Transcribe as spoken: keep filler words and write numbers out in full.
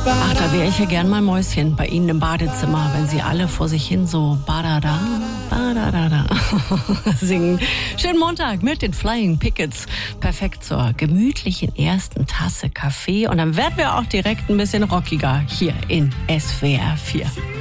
Ach, da wäre ich ja gern mal Mäuschen bei Ihnen im Badezimmer, wenn Sie alle vor sich hin so badada, badada singen. Schönen Montag mit den Flying Pickets. Perfekt zur gemütlichen ersten Tasse Kaffee. Und dann werden wir auch direkt ein bisschen rockiger hier in S W R vier.